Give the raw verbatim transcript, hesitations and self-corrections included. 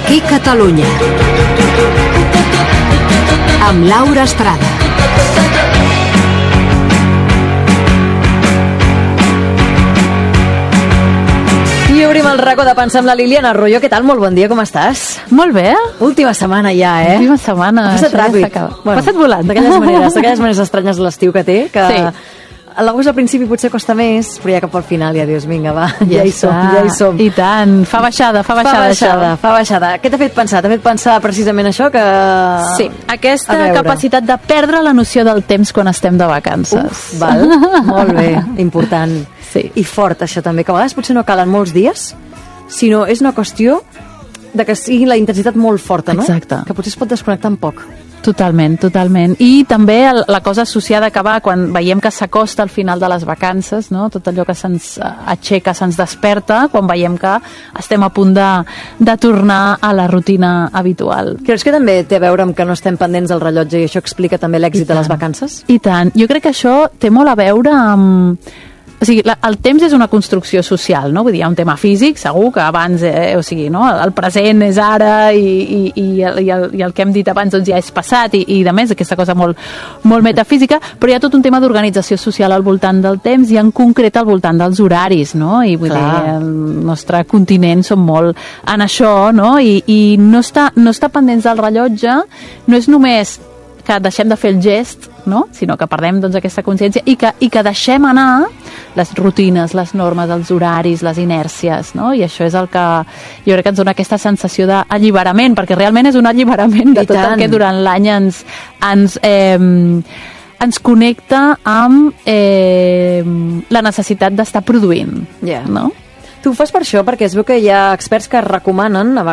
Aquí Catalunya. Amb Laura Estrada. I obrim el racó de pensar amb la Liliana Arroyo. Què tal? Molt bon dia, com estàs? Molt bé. Última setmana ja, eh? Última setmana. Ha passat ràpid. Ja bueno, ha passat volant. D'aquelles maneres, d'aquelles maneres estranyes de l'estiu que té, que sí. A l'agost al principi potser costa més, però ja cap al final ja dius, vinga, va, ja, ja hi som, ja hi som. I tant, fa baixada, fa baixada. Fa baixada, fa baixada. Què t'ha fet pensar? T'ha fet pensar precisament això que... Sí, aquesta capacitat de perdre la noció del temps quan estem de vacances. Uf, val, molt bé, important. Sí. I fort, això també, que a vegades potser no calen molts dies, sinó és una qüestió de que sigui la intensitat molt forta, no? Exacte. Que potser es pot desconnectar un poc. Totalment, totalment. I també el, la cosa associada que va quan veiem que s'acosta al final de les vacances, no? Tot allò que se'ns aixeca, se'ns desperta, quan veiem que estem a punt de, de tornar a la rutina habitual. Creus que també té a veure amb que no estem pendents del rellotge i això explica també l'èxit de les vacances? I tant. Jo crec que això té molt a veure amb... O sigui, la, el temps és una construcció social, no? Vull dir, hi ha un tema físic, segur, que abans, eh, o sigui, no? El present és ara i, i, i, el, i, el, i el que hem dit abans doncs, ja és passat i, i de més, aquesta cosa molt, molt metafísica, però hi ha tot un tema d'organització social al voltant del temps i en concret al voltant dels horaris, no? I vull Clar. dir, el nostre continent som molt en això, no? I, i no, està, no està pendents del rellotge, no és només que deixem de fer el gest, no? Sinó que perdem doncs, aquesta consciència i que, i que deixem anar les rutines, les normes, els horaris, les inèrcies, no? I això és el que jo crec que ens dona aquesta sensació d'alliberament, perquè realment és un alliberament de I tot tant. El que durant l'any ens, ens, eh, ens connecta amb eh, la necessitat d'estar produint, yeah. no? Tu ho fas per això, perquè es veu que hi ha experts que recomanen, a